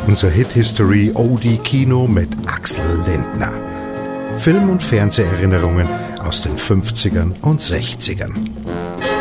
Unser Hit-History Oldie Kino mit Axel Lindner. Film- und Fernseherinnerungen aus den 50ern und 60ern.